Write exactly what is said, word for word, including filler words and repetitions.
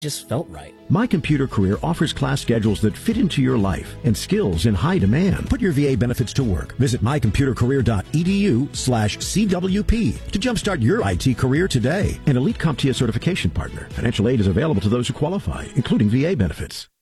just felt right. My Computer Career offers class schedules that fit into your life and skills in high demand. Put your V A benefits to work. Visit my computer career dot e d u slash C W P to jumpstart your I T career today. An Elite CompTIA certification partner. Financial aid is available to those who qualify, including V A benefits.